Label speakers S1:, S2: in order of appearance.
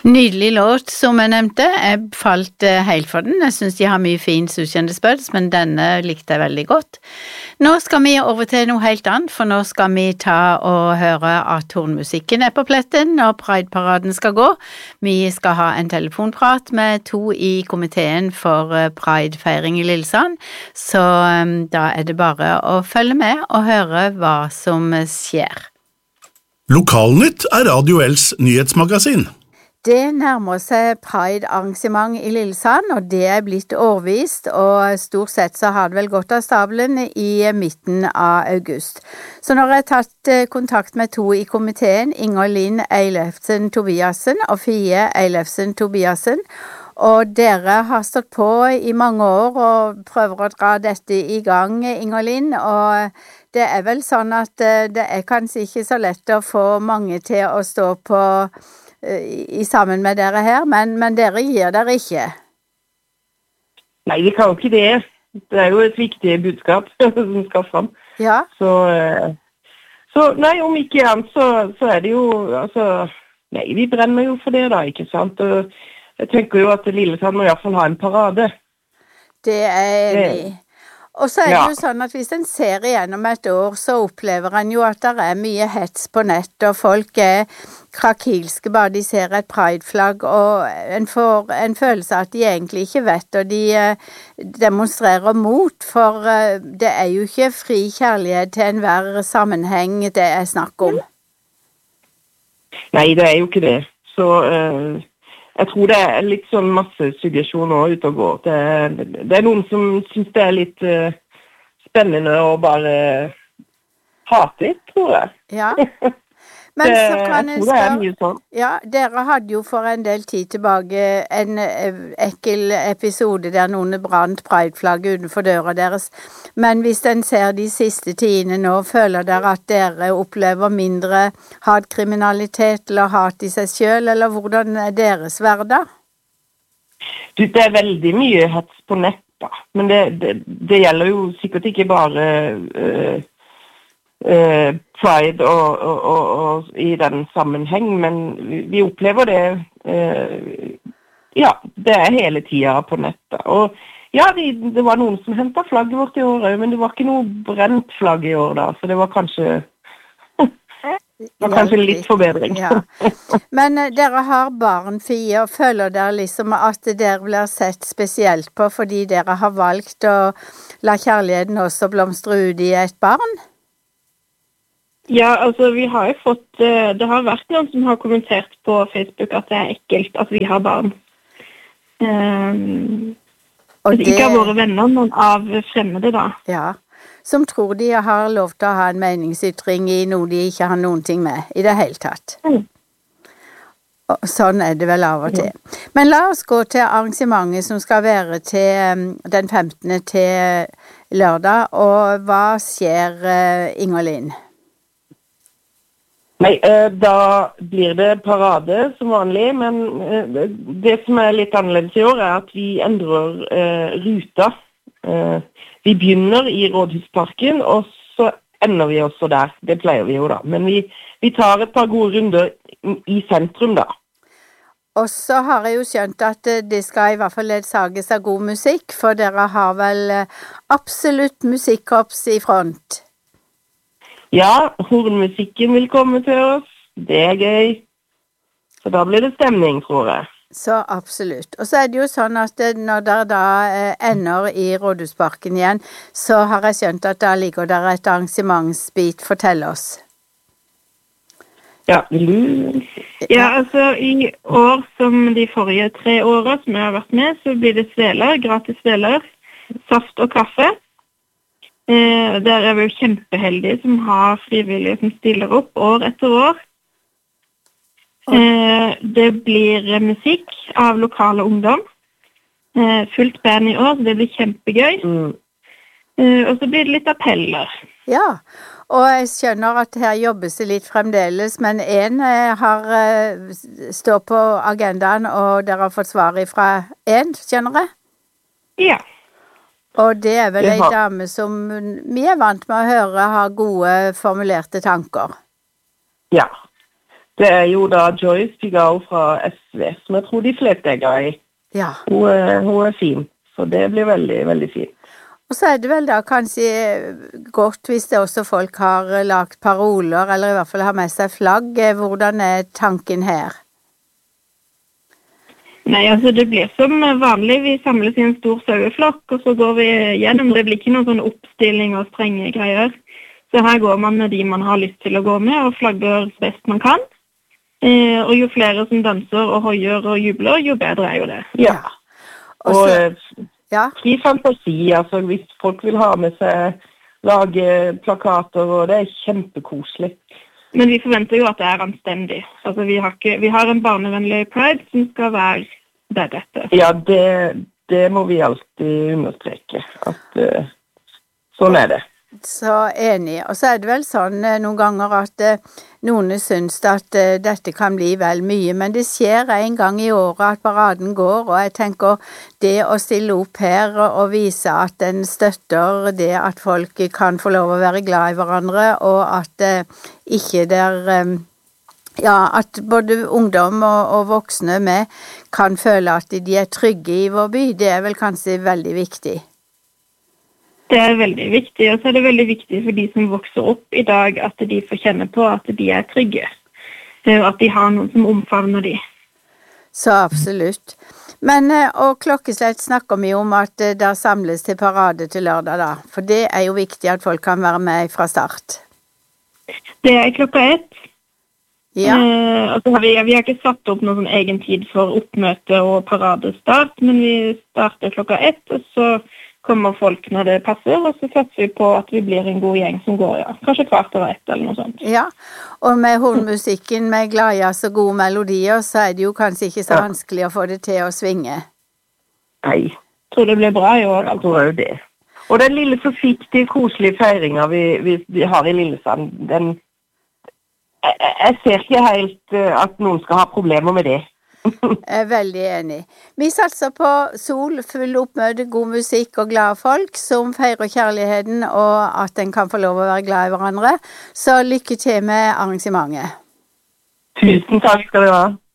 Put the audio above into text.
S1: Nydelig låt, som jeg nevnte. Jeg falt helt for den. Jeg synes de har mye fint Susan Spurs, men denne likte jeg veldig godt. Nå skal vi over til noe helt annet, for nå skal vi ta og høre at hornmusikken på pletten når Pride-paraden skal gå. Vi skal ha en telefonprat med to i komiteen for Pride-feiring i Lillesand, så da det bare å følge med og høre hva som skjer.
S2: Lokalnytt Radio Ls nyhetsmagasin.
S1: Det nærmer seg Pride-arrangement i Lillesand, og det blitt årvist, og stort sett så har det vel gått av stabelen i midten av august. Så nå har jeg tatt kontakt med to i komiteen, Inger Linn Eilefsen Tobiasen og Fie Eilefsen Tobiasen, og dere har stått på i mange år og prøver å dra dette i gang, Inger Linn, og det vel sånn at det kanskje ikke så lett å få mange til å stå på sammen med dere her, men dere gir dere ikke.
S3: Nei, vi kan jo ikke det. Det jo et viktig budskap som skal fram.
S1: Ja.
S3: Så nei, om ikke annet, så det jo, altså, nei, vi brenner jo for det da, ikke sant? Og jeg tenker jo at Lillesand må i hvert fall ha en parade.
S1: Det jeg enig i. Og så det jo sånn at hvis en ser igjennom et år, så opplever en jo at det mye hets på nett, og folk krakilske bare de ser et Pride-flagg, og en får en følelse at de egentlig ikke vet, og de demonstrerer mot, for det jo ikke fri kjærlighet til enhver sammenheng det snakk om.
S3: Nei, det jo ikke det. Så jeg tror det litt sånn masse suggesjon nå ute og går. Det noen som synes det litt spennende å bare hate litt, tror jeg.
S1: Ja, men så kan jeg
S3: spørre, sånn.
S1: Ja, dere hadde jo for en del tid tilbake en ekkel episode der noen brant Pride-flagget utenfor døra deres, men hvis en ser de siste tidene nå, føler dere at dere opplever mindre hatkriminalitet eller hat i seg selv, eller hvordan deres hverdag?
S3: Det veldig mye hets på nett, da. Men det gjelder jo sikkert ikke bare Pride og i den sammenheng, men vi opplever det det hele tiden på nettet. Og ja, det var noen som hentet flagget vårt i år, men det var ikke noe brent flagg i år da, så det var kanskje litt forbedring.
S1: Ja. Men dere har barn, Fie, og føler dere liksom at dere blir sett spesielt på fordi dere har valgt å la kjærligheten også blomstre ut i et barn?
S4: Ja, altså vi har jo fått, det har vært noen som har kommentert på Facebook at det ekkelt at vi har barn. Ikke av våre venner, men av fremmede da.
S1: Ja, som tror de har lov til å ha en meningsytring i noe de ikke har noen ting med i det hele tatt. Og sånn det vel av og til. Men la oss gå til arrangementet som skal være til den 15. til lørdag, og hva skjer, Inger Linn?
S3: Nei, da blir det parade som vanlig, men det som litt annerledes i år at vi endrer ruta. Vi begynner i Rådhusparken, og så ender vi også der. Det pleier vi jo da. Men vi tar et par gode runder i sentrum da.
S1: Og så har jeg jo skjønt at det skal i hvert fall ledsages av god musikk, for dere har vel absolutt musikkorps i front.
S3: Ja, hornmusikken vil komme til oss. Det gøy. Så da blir det stemning, tror jeg.
S1: Så absolutt. Og så det jo sånn at når dere da ender i Rådhusparken igjen, så har jeg skjønt at da ligger der et arrangementsbit. Fortell oss.
S3: Ja, vil du?
S4: Ja, altså i år som de forrige 3 årene som jeg har vært med, så blir det sveler, gratis sveler, saft og kaffe. Der vi jo kjempeheldige som har frivillige som stiller opp år etter år. Det blir musikk av lokale ungdom. Fullt band i år, så det blir kjempegøy. Og så blir det litt appeller.
S1: Ja, og jeg skjønner at her jobbes det litt fremdeles, men en står på agendaen, og dere har fått svar fra en, skjønner jeg?
S4: Ja.
S1: Og det vel en dame som vi vant med å høre har gode formulerte tanker.
S3: Ja, Det jo da Joyce Pigao fra SV, som jeg tror de fleste glad i.
S1: Ja.
S3: Hun fin, så det blir veldig, veldig fint.
S1: Og så det vel da kanskje godt hvis det også folk har lagt paroler, eller i hvert fall har med seg flagg. Hvordan tanken her?
S4: Nei, altså det blir som vanlig. Vi samles i en stor saueflokk, og så går vi gjennom. Det blir ikke noen sånn oppstilling og strenge greier. Så her går man med de man har lyst til å gå med, og flagger best man kan. Og jo flere som danser og hoier og jubler, jo bedre jo det.
S3: Ja. Og
S1: ja.
S3: Fri fantasi, altså hvis folk vil ha med seg lage plakater, og det kjempekoselig.
S4: Men vi forventer jo at det anstendig. Altså vi har en barnevennlig pride som skal være deretter.
S3: Ja, det må vi alltid understreke, at sånn det.
S1: Så enig. Og så det vel sånn noen ganger at noen synes at dette kan bli vel mye, men det skjer en gang i året at paraden går, og jeg tenker det å stille opp her og vise at den støtter det at folk kan få lov å være glad i hverandre, og at ikke at både ungdom og voksne med kan føle at de trygge i vår by, det vel kanskje veldig viktig.
S4: Det veldig viktig, og så det veldig viktig for de som vokser opp i dag at de får kjenne på at de trygge, og at de har noen som omfavner de.
S1: Så absolutt. Men og klokkeslett snakker vi om at der samles til parade til lørdag da, for det jo viktig at folk kan være med fra start.
S4: Det 1:00.
S1: Ja.
S4: Og så har vi har ikke satt opp noen sånn egen tid for oppmøte og paradestart, men vi starter 1:00, og så kommer folk når det passer, og så satser vi på at vi blir en god gjeng som går, kanskje 1:15 eller noe sånt.
S1: Ja, og med hornmusikken, med gladjazz og gode melodier, så det jo kanskje ikke så vanskelig å få det til å svinge.
S3: Nei.
S4: Jeg tror det blir bra i år.
S3: Jeg tror jo det. Og den lille forsiktige, koselige feiringen vi har i Lillesand, jeg ser ikke helt at noen skal ha problemer med det.
S1: Jeg veldig enig. Vi satser på sol, full oppmøte, god musikk og glade folk som feirer kjærligheten og at en kan få lov å være glad i hverandre. Så lykke til med arrangementet.
S3: Tusen takk skal du ha.